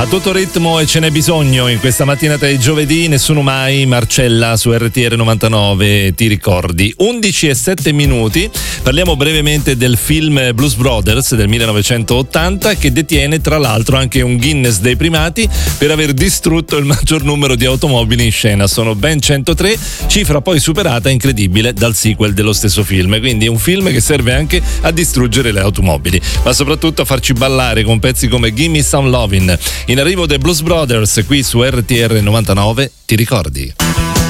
A tutto ritmo e ce n'è bisogno in questa mattinata di giovedì, nessuno mai, Marcella su RTR 99, ti ricordi? 11:07, parliamo brevemente del film Blues Brothers del 1980 che detiene tra l'altro anche un Guinness dei primati per aver distrutto il maggior numero di automobili in scena, sono ben 103, cifra poi superata, incredibile, dal sequel dello stesso film, quindi è un film che serve anche a distruggere le automobili, ma soprattutto a farci ballare con pezzi come Gimme Some Lovin'. In arrivo dei Blues Brothers qui su RTR 99, ti ricordi?